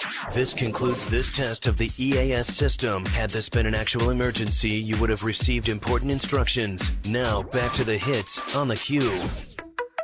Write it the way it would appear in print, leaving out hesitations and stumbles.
This concludes this test of the EAS system. Had this been an actual emergency, you would have received important instructions. Now, back to the hits on the cue.